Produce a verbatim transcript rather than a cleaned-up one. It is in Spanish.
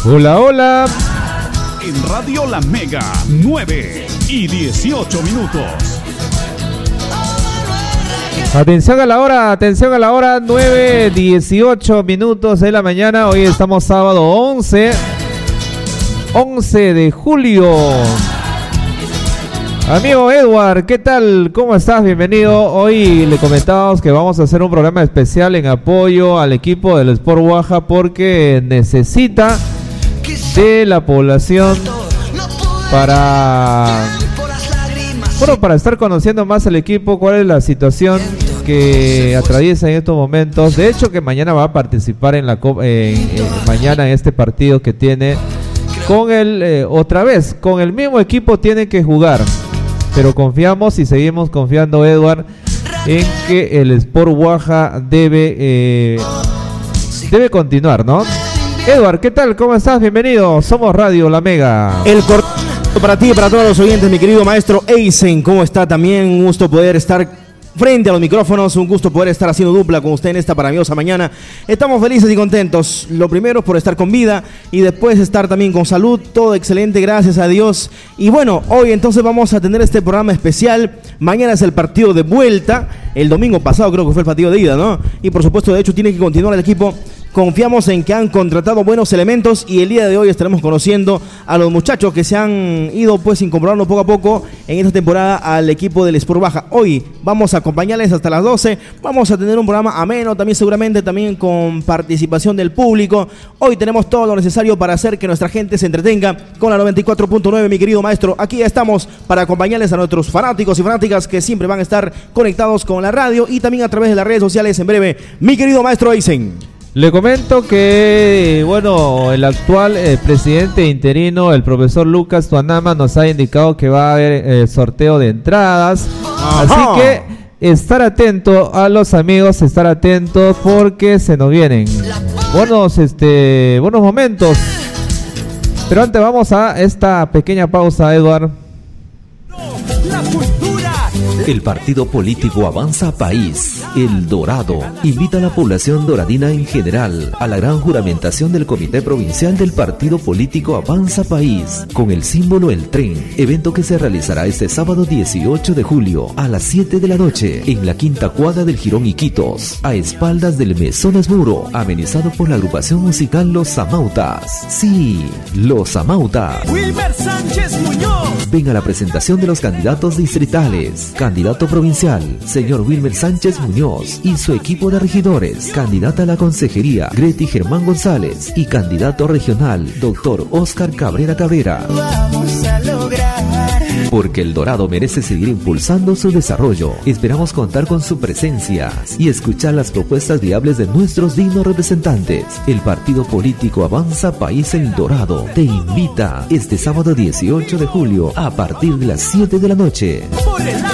Hola, hola. En Radio La Mega, nueve y dieciocho minutos. Atención a la hora, atención a la hora, nueve, dieciocho minutos de la mañana. Hoy estamos sábado once, once de julio. Amigo Edward, ¿qué tal? ¿Cómo estás? Bienvenido. Hoy le comentábamos que vamos a hacer un programa especial en apoyo al equipo del Sport Oaxaca porque necesita de la población para, bueno, para estar conociendo más al equipo, cuál es la situación que atraviesa en estos momentos. De hecho, que mañana va a participar en la eh, eh, mañana en este partido que tiene con el eh, otra vez con el mismo equipo tiene que jugar. Pero confiamos y seguimos confiando, Edward, en que el Sport Oaxaca debe eh, debe continuar, ¿no? Edward, ¿qué tal? ¿Cómo estás? Bienvenido. Somos Radio La Mega. El corto para ti y para todos los oyentes, mi querido maestro Eisen. ¿Cómo está? También un gusto poder estar frente a los micrófonos, un gusto poder estar haciendo dupla con usted en esta maravillosa mañana. Estamos felices y contentos, lo primero por estar con vida y después estar también con salud, todo excelente, gracias a Dios. Y bueno, hoy entonces vamos a tener este programa especial. Mañana es el partido de vuelta, el domingo pasado creo que fue el partido de ida, ¿no? Y por supuesto, de hecho, tiene que continuar el equipo. Confiamos en que han contratado buenos elementos y el día de hoy estaremos conociendo a los muchachos que se han ido pues incorporando poco a poco en esta temporada al equipo del Sport Oaxaca. Hoy vamos a acompañarles hasta las doce, vamos a tener un programa ameno también seguramente también con participación del público. Hoy tenemos todo lo necesario para hacer que nuestra gente se entretenga con la noventa y cuatro punto nueve, mi querido maestro. Aquí estamos para acompañarles a nuestros fanáticos y fanáticas que siempre van a estar conectados con la radio y también a través de las redes sociales en breve. Mi querido maestro Eisen. Le comento que, bueno, el actual eh, presidente interino, el profesor Lucas Tuanama, nos ha indicado que va a haber eh, sorteo de entradas. Ajá. Así que estar atento a los amigos, estar atentos porque se nos vienen buenos, este, buenos momentos. Pero antes vamos a esta pequeña pausa, Edward. El partido político Avanza País, El Dorado, invita a la población doradina en general a la gran juramentación del Comité Provincial del Partido Político Avanza País, con el símbolo El Tren, evento que se realizará este sábado dieciocho de julio a las siete de la noche en la quinta cuadra del Jirón Iquitos, a espaldas del Mesones Muro, amenizado por la agrupación musical Los Amautas. Sí, Los Amautas. Wilmer Sánchez Muñoz. Ven a la presentación de los candidatos distritales. Candidato provincial, señor Wilmer Sánchez Muñoz y su equipo de regidores. Candidata a la consejería, Greti Germán González. Y candidato regional, doctor Oscar Cabrera Cabrera. Vamos a lograr. Porque El Dorado merece seguir impulsando su desarrollo. Esperamos contar con su presencia y escuchar las propuestas viables de nuestros dignos representantes. El partido político Avanza País El Dorado te invita este sábado dieciocho de julio a partir de las siete de la noche. Por el